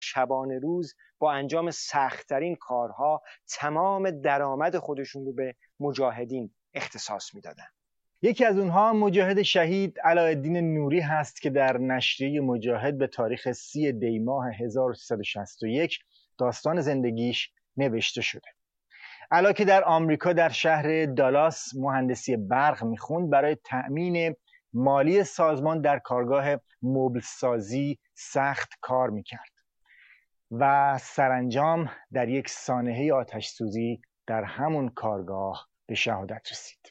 شبانه روز با انجام سخت‌ترین کارها تمام درآمد خودشون رو به مجاهدین اختصاص میدادن. یکی از اونها مجاهد شهید علاءالدین نوری هست که در نشریه مجاهد به تاریخ 30 دی ماه 1361 داستان زندگیش نوشته شده. علا که در آمریکا در شهر دالاس مهندسی برق میخوند، برای تأمین مالی سازمان در کارگاه مبل سازی سخت کار میکرد و سرانجام در یک سانحه آتش سوزی در همون کارگاه به شهادت رسید.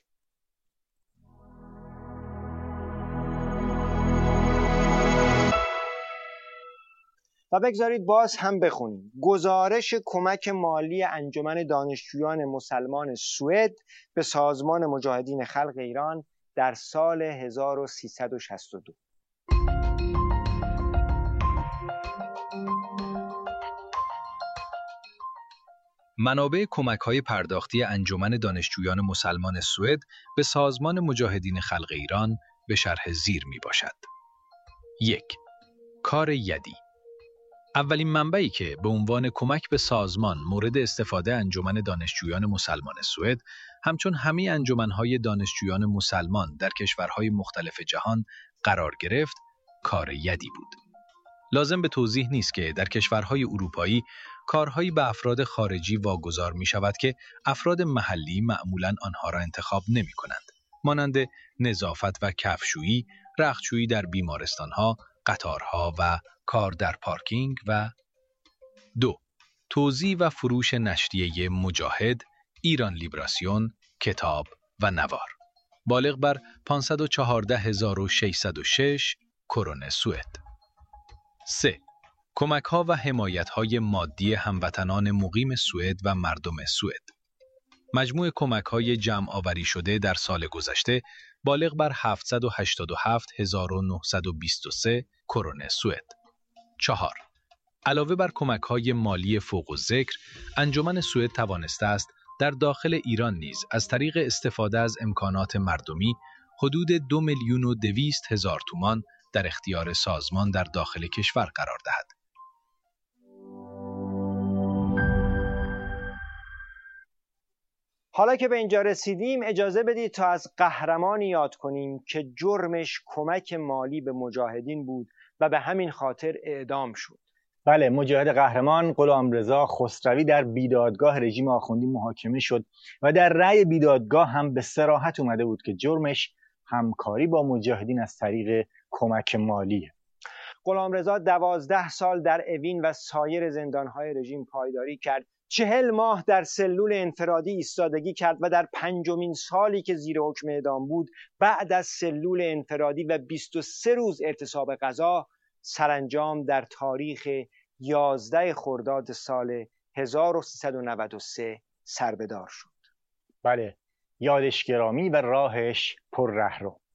و بگذارید باز هم بخونیم گزارش کمک مالی انجمن دانشجویان مسلمان سوئد به سازمان مجاهدین خلق ایران در سال 1362. منابع کمک‌های پرداختی انجمن دانشجویان مسلمان سوئد به سازمان مجاهدین خلق ایران به شرح زیر میباشد. 1. کار یدی. اولین منبعی که به عنوان کمک به سازمان مورد استفاده انجمن دانشجویان مسلمان سوئد همچون همه انجمن‌های دانشجویان مسلمان در کشورهای مختلف جهان قرار گرفت، کار یدی بود. لازم به توضیح نیست که در کشورهای اروپایی کارهایی به افراد خارجی واگذار می شود که افراد محلی معمولاً آنها را انتخاب نمی کنند. مانند نظافت و کفشویی، رختشویی در بیمارستانها، قطارها و کار در پارکینگ. و 2. توزیع و فروش نشریه مجاهد، ایران لیبراسیون، کتاب و نوار. بالغ بر 514606 کرون سوئد. 3. کمک‌ها و حمایت‌های مادی هموطنان مقیم سوئد و مردم سوئد. مجموع کمک‌های جمع آوری شده در سال گذشته بالغ بر 787923 کرون سوئد. 4. علاوه بر کمک‌های مالی فوق الذکر، انجمن سوئد توانسته است در داخل ایران نیز از طریق استفاده از امکانات مردمی حدود 2,200,000 تومان در اختیار سازمان در داخل کشور قرار دهد. حالا که به اینجا رسیدیم اجازه بدید تا از قهرمانی یاد کنیم که جرمش کمک مالی به مجاهدین بود و به همین خاطر اعدام شد. بله، مجاهد قهرمان غلامرضا خسروی در بیدادگاه رژیم آخوندی محاکمه شد و در رأی بیدادگاه هم به صراحت اومده بود که جرمش همکاری با مجاهدین از طریق کمک مالیه. غلامرضا 12 سال در اوین و سایر زندانهای رژیم پایداری کرد. 40 ماه در سلول انفرادی ایستادگی کرد و در 5مین سالی که زیر حکم اعدام بود، بعد از سلول انفرادی و 23 روز اعتصاب غذا، سرانجام در تاریخ 11 خرداد سال 1393 سربدار شد. بله، یادش گرامی و راهش پر رهرو.